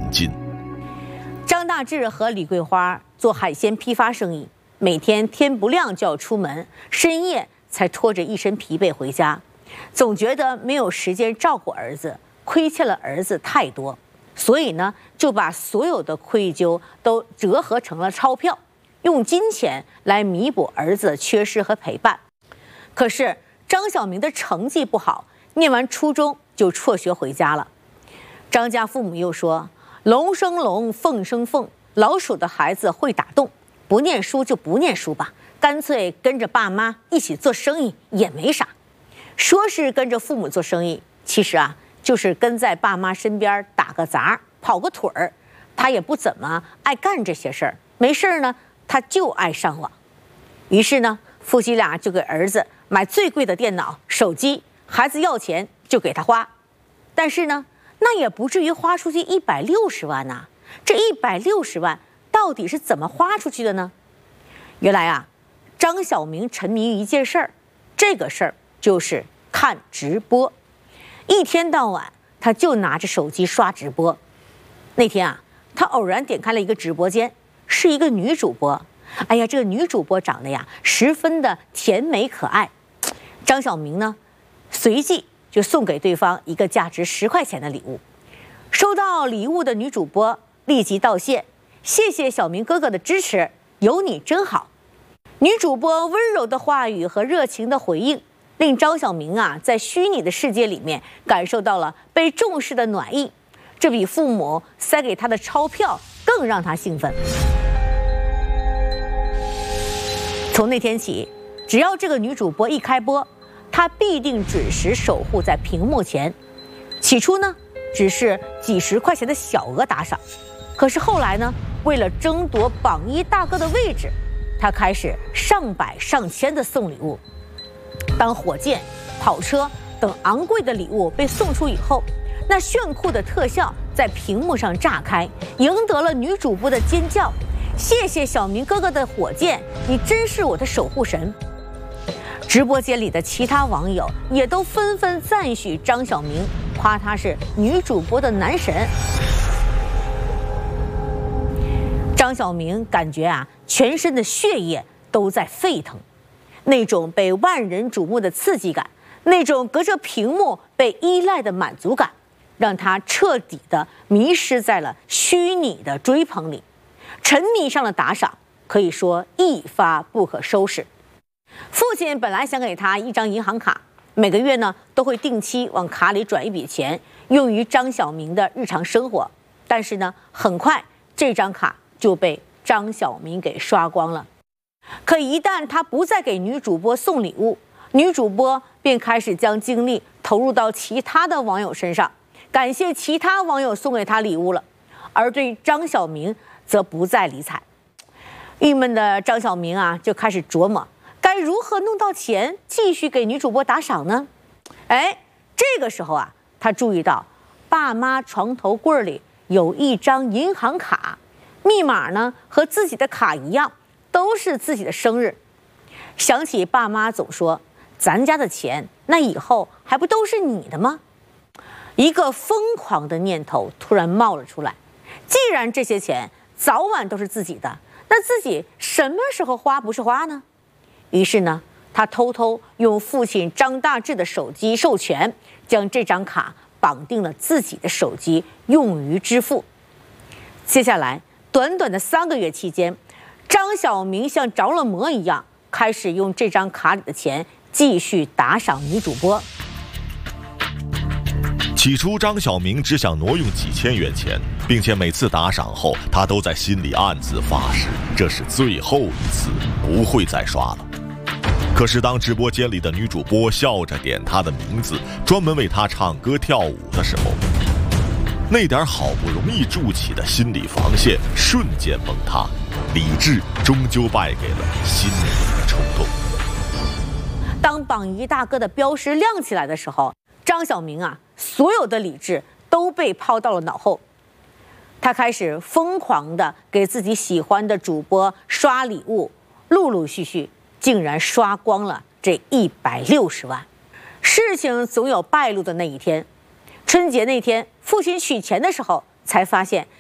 尽。 张大志和李桂花做海鲜批发生意，每天天不亮就要出门，深夜才拖着一身疲惫回家，总觉得没有时间照顾儿子，亏欠了儿子太多，所以呢，就把所有的愧疚都折合成了钞票，用金钱来弥补儿子的缺失和陪伴。可是张晓明的成绩不好，念完初中就辍学回家了。张家父母又说，龙生龙，凤生凤，老鼠的孩子会打洞，不念书就不念书吧，干脆跟着爸妈一起做生意也没啥。说是跟着父母做生意，其实啊，就是跟在爸妈身边打个杂，跑个腿儿。他也不怎么爱干这些事儿，没事儿呢，他就爱上网。于是呢，夫妻俩就给儿子买最贵的电脑、手机，孩子要钱就给他花。但是呢，那也不至于花出去160万呐。这160万到底是怎么花出去的呢？原来啊，张晓明沉迷于一件事儿，这个事儿就是看直播。一天到晚他就拿着手机刷直播。那天啊，他偶然点开了一个直播间，是一个女主播。哎呀，这个女主播长得呀十分的甜美可爱。张晓明呢，随即就送给对方一个价值10块钱的礼物。收到礼物的女主播立即道谢，谢谢小明哥哥的支持，有你真好。女主播温柔的话语和热情的回应，令张晓明啊在虚拟的世界里面感受到了被重视的暖意，这比父母塞给他的钞票更让他兴奋。从那天起，只要这个女主播一开播，他必定准时守护在屏幕前。起初呢，只是几十块钱的小额打赏，可是后来呢，为了争夺榜一大哥的位置，他开始上百上千的送礼物。当火箭、跑车等昂贵的礼物被送出以后，那炫酷的特效在屏幕上炸开，赢得了女主播的尖叫：谢谢小明哥哥的火箭，你真是我的守护神。直播间里的其他网友也都纷纷赞许张晓明，夸他是女主播的男神。张晓明感觉啊，全身的血液都在沸腾，那种被万人瞩目的刺激感，那种隔着屏幕被依赖的满足感，让他彻底的迷失在了虚拟的追捧里，沉迷上了打赏，可以说一发不可收拾。父亲本来想给他一张银行卡，每个月呢都会定期往卡里转一笔钱，用于张晓明的日常生活。但是呢，很快这张卡就被张晓明给刷光了。可一旦他不再给女主播送礼物，女主播便开始将精力投入到其他的网友身上，感谢其他网友送给他礼物了，而对张晓明则不再理睬。郁闷的张晓明啊，就开始琢磨该如何弄到钱继续给女主播打赏呢？这个时候啊，他注意到爸妈床头柜里有一张银行卡，密码呢和自己的卡一样，都是自己的生日。想起爸妈总说咱家的钱那以后还不都是你的吗？一个疯狂的念头突然冒了出来，既然这些钱早晚都是自己的，那自己什么时候花不是花呢？于是呢，他偷偷用父亲张大志的手机授权，将这张卡绑定了自己的手机，用于支付。接下来短短的3个月期间，张晓明像着了魔一样，开始用这张卡里的钱继续打赏女主播。 起初张晓明只想挪用几千元钱，并且每次打赏后，他都在心里暗自发誓，这是最后一次，不会再刷了。可是当直播间里的女主播笑着点他的名字，专门为他唱歌跳舞的时候，那点好不容易筑起的心理防线瞬间崩塌，理智终究败给了心里的冲动。 当榜一大哥的标识亮起来的时候，张晓明啊，所有的理智都被抛到了脑后。他开始疯狂地给自己喜欢的主播刷礼物，陆陆续续竟然刷光了这160万。事情总有败露的那一天。春节那天，父亲取钱的时候，才发现